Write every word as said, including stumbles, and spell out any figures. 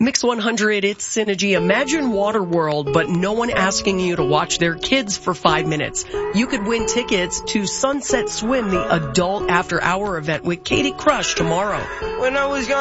Mix one hundred, it's Synergy. Imagine Waterworld, but no one asking you to watch their kids for five minutes. You could win tickets to Sunset Swim, the adult after-hour event with Katie Crush tomorrow. When I was young.